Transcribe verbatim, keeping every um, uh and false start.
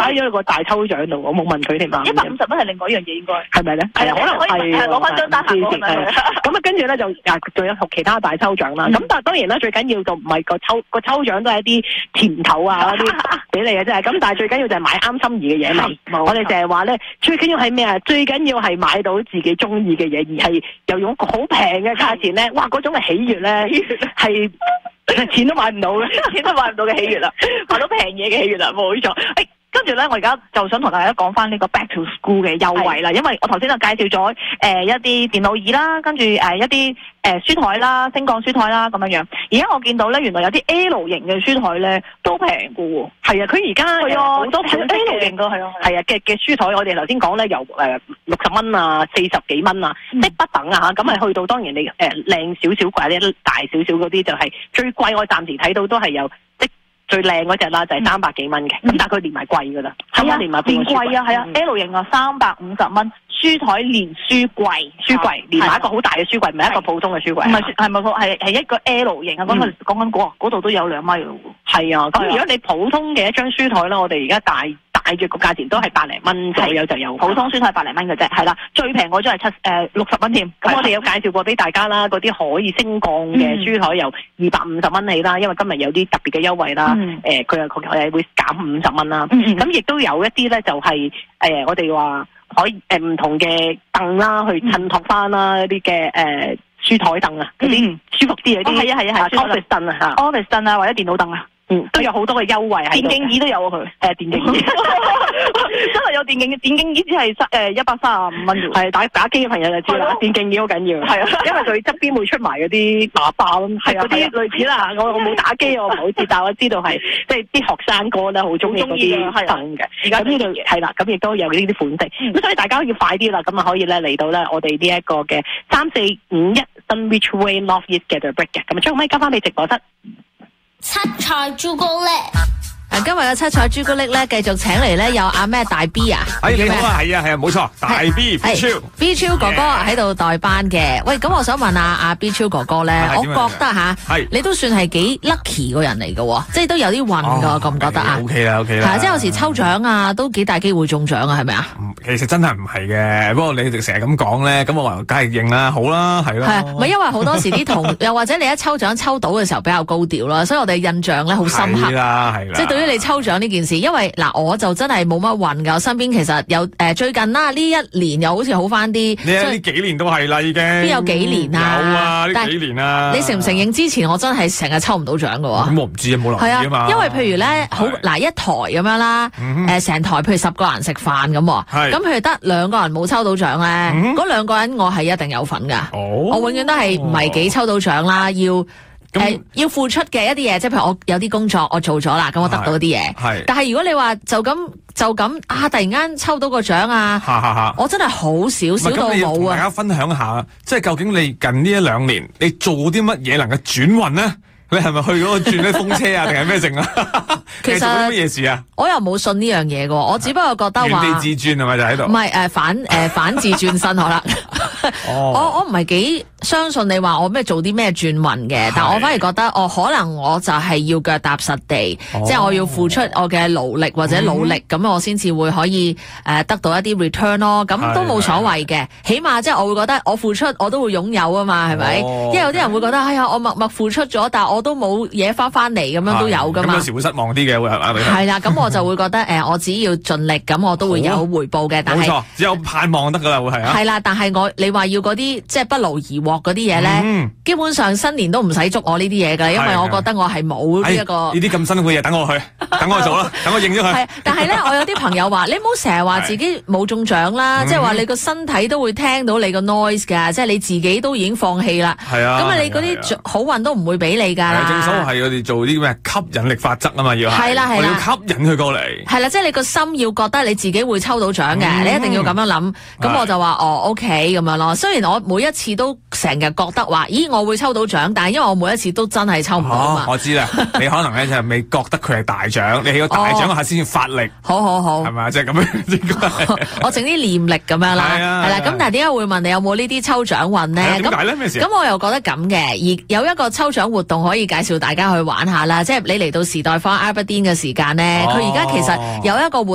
擺咗個大抽獎度，我冇問佢哋嘛。 一百五十蚊係另外一樣嘢應該， 係咪咧？係啊，可能係攞翻張單行過去。 咁啊，跟住咧就啊，仲有其他大抽獎啦。咁但係當然啦，最緊要就唔係個抽個抽獎都係一啲甜頭啊嗰啲俾你嘅啫。咁但係最緊要就係買啱心儀嘅嘢嘛。我哋成日話咧，最緊要係咩啊？最緊要係買到自己中意嘅嘢，而係又用好平嘅價錢咧，哇！嗰種嘅喜悅咧係錢都買唔到嘅， 錢都買唔到嘅喜悅啦，買到平嘢嘅喜悅啦，冇錯。誒，跟住咧，我而家就想同大家講翻呢個 Back to School 嘅優惠啦，因為我頭先就介紹咗誒一啲電腦椅啦，跟住誒一啲誒書台啦、升降書台啦咁樣樣。而家我見到咧，原來有啲 L 型嘅書台咧都平嘅喎。係啊，佢而家係啊好多款 L 型嘅係啊，係啊嘅嘅書台，我哋頭先講咧由誒六十蚊啊、四十幾蚊啊，即係不等啊嚇。咁係去到當然你誒靚少少或者大少少嗰啲就係最貴，我暫時睇到都係有即最靚嗰隻啦，就係三百幾蚊嘅。咁但係佢連埋貴噶啦，係啊，連埋變貴啊，係啊 ，L 型啊，三百五十蚊，書台連書櫃，書櫃連埋一個好大嘅書櫃，唔係一個普通嘅書櫃。唔係係咪係係一個 L 型啊？咁啊講緊嗰嗰度都有兩米咯喎。係啊，咁如果你普通嘅一張書台咧，我哋而家大大嘅個價錢都係百零蚊左右就有。普通書台百零蚊嘅啫，係啦，最平嗰張係七誒六十蚊添。咁我哋有介紹過俾大家啦，嗰啲可以升降嘅書台由二百五十蚊起啦，因為今日有啲特別嘅優惠啦。誒，佢又佢係會減五十蚊啦。咁亦都有一啲咧，就係誒我哋話可以誒唔同嘅凳啦，去襯托翻啦一啲嘅誒書台凳啊，嗰啲舒服啲嘅啲。係啊係啊係，office 凳啊嚇 ，office 凳啊或者電腦凳啊。嗯，都有好多嘅優惠喺度。電競椅都有啊佢，誒電競椅真係有電競電競椅只係誒一百三十五蚊啫。係打打機嘅朋友就知啦，電競椅好緊要。係啊，因為佢側邊會出埋嗰啲喇叭咁，係嗰啲類似啦。我我冇打機，我唔好知，但我知道係即係啲學生哥咧好中意嗰啲凳嘅。而家呢度係啦，咁亦都有呢啲款式。咁所以大家要快啲啦，咁啊可以咧嚟到咧我哋呢一個嘅三四五一 Dunwich Way North East嘅 The Brick 嘅。咁啊將個咪交翻俾直播室。 七彩朱古力， 啊，今日嘅七彩朱古力咧，繼續請嚟咧有阿咩大 B 啊， 哎你好啊，係啊係啊，冇錯，大 B B 超 B 超哥哥喺度代班嘅。喂，咁我想問下阿 B 超哥哥咧，我覺得吓，係你都算係幾 lucky 個人嚟嘅，即係都有啲運噶，覺唔覺得啊 ？O K 啦 O K 啦， 係即係有時抽獎啊，都幾大機會中獎啊，係咪啊？ 其實真係唔係嘅，不過你哋成日咁講咧，咁我話梗係認啦，好啦，係啦。係啊，唔係因為好多時啲同又或者你一抽獎抽到嘅時候比較高調啦，所以我哋印象咧好深刻。係啦係啦，即係對於你抽獎呢件事，因為嗱我就真係冇乜運噶，我身邊其實有誒、呃、最近啦呢一年又好似好翻啲。 你呢幾年都係啦已經。邊有幾年啊？ 有啊，呢幾年啊。 你承唔承認之前我真係成日抽唔到獎噶？咁我唔知啊，冇留意啊嘛。 因為譬如咧，好嗱一台咁樣啦，誒、嗯、成、呃、台譬如十個人食飯咁，咁譬如得兩個人冇抽到獎咧，嗰、嗯、兩個人我係一定有份噶、哦。我永遠都係唔係幾抽到獎啦，要誒、呃、要付出嘅一啲嘢，即係譬如我有啲工作我做咗啦，咁我得到一啲嘢。係，但係如果你話就咁就咁啊，突然間抽到個獎啊，哈哈哈我真係好少少到冇啊！ 大家分享下，即係究竟你近呢一兩年你做啲乜嘢能夠轉運呢？你係咪去嗰個轉啲風車啊，定係咩剩啊？其實做啲乜嘢事啊？ 我又冇信呢樣嘢嘅，我只不過覺得話原地自轉係咪就喺度？ 唔係誒反誒、呃、反自轉身可能。哦、我我唔係幾相信你話我咩做啲咩轉運嘅，但我反而覺得哦，可能我就係要腳踏實地，哦、即係我要付出我嘅勞力或者努力，咁、嗯、我先至會可以誒、呃、得到一啲 return 咯。咁都冇所謂嘅，起碼即係我會覺得我付出我都會擁有啊嘛，係咪、哦？因為有啲人會覺得哎呀，我默默付出咗，但係我都冇嘢翻翻嚟，咁樣都有噶嘛。 咁有時會失望啲嘅會係咪？ 係啦，咁我就會覺得誒、呃，我只要盡力，咁我都會有回報嘅。但係冇錯， 只有盼望得噶啦，會係啊。 係啦，但係我你話要嗰啲即係不勞而獲嗰啲嘢咧，嗯、基本上新年都唔使捉我呢啲嘢噶，因為我覺得我係冇呢一個呢啲咁辛苦嘅嘢，等我去，等我做啦，等我認咗佢。係， 但係咧，我有啲朋友話，你唔好成日話自己冇中獎啦，即係話你個身體都會聽到你個 noise 噶，即係你自己都已經放棄啦。係啊，咁啊，你嗰啲好運都唔會俾你噶啦。正所謂係我哋做啲咩吸引力法則啊嘛，要係啦係啦，我要吸引佢過嚟。係啦，即係你個心要覺得你自己會抽到獎嘅、嗯，你一定要咁樣諗。咁我就話哦 ，OK 咁樣咯。雖然我每一次都成日覺得話，咦，我會抽到獎，但係因為我每一次都真係抽唔到啊嘛、哦。我知啦，你可能咧就未覺得佢係大獎，你起個大獎下先要發力。哦、好好好，係咪即係咁樣應該？我整啲念力咁樣啦，係啦。咁但係點解會問你有冇呢啲抽獎運咧？點解咧？咩事？咁我又覺得咁嘅，而有一個抽獎活動可以介紹大家去玩下啦。即係你嚟到時代坊 Aberdeen 嘅時間咧，佢而家其實有一個活